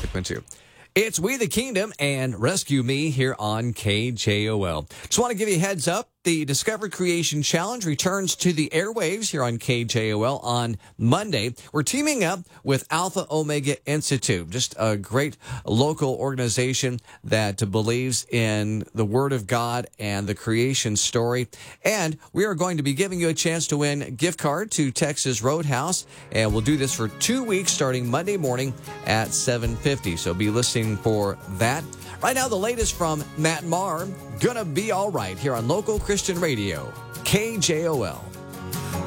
consequence. It's We the Kingdom and Rescue Me here on KJOL. Just want to give you a heads up. The Discover Creation Challenge returns to the airwaves here on KJOL on Monday. We're teaming up with Alpha Omega Institute, just a great local organization that believes in the Word of God and the creation story. And we are going to be giving you a chance to win a gift card to Texas Roadhouse. And we'll do this for 2 weeks starting Monday morning at 7:50. So be listening for that. Right now, the latest from Matt Maher, Gonna Be All Right, here on Local Christian Radio, KJOL.